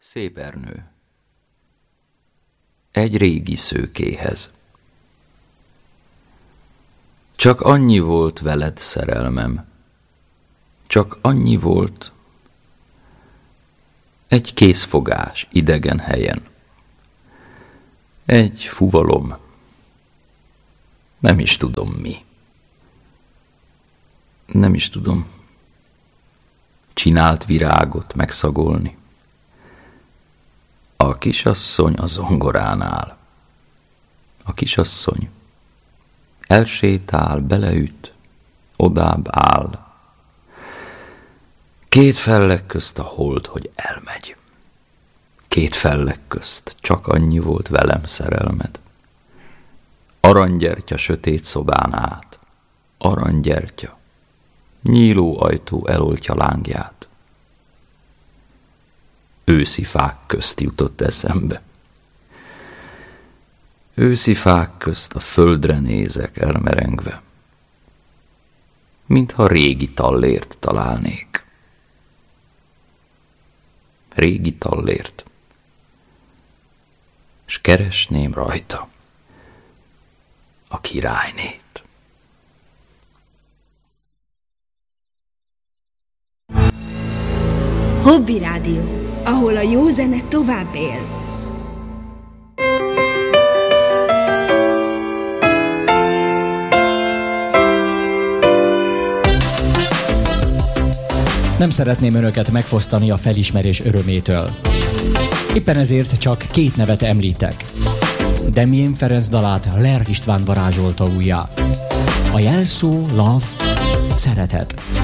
Szép Ernő. Egy régi szőkéhez. Csak annyi volt veled, szerelmem, csak annyi volt, egy készfogás idegen helyen, egy fuvalom, nem is tudom mi. Nem is tudom csinált virágot megszagolni. A kisasszony a zongoránál. A kisasszony elsétál, beleüt, odább áll. Két felleg közt a hold, hogy elmegy. Két felleg közt csak annyi volt velem, szerelmed. Aranygyertya sötét szobán át. Aranygyertya. Nyíló ajtó eloltja lángját. Őszi fák közt jutott eszembe. Őszi fák közt a földre nézek elmerengve, mintha régi tallért találnék. Régi tallért, s keresném rajta a királynét. Hobby Rádió, ahol a jó zene tovább él. Nem szeretném önöket megfosztani a felismerés örömétől. Éppen ezért csak két nevet említek. Demjén Ferenc dalát Ler István varázsolta újjá. A jelszó love, szeretet.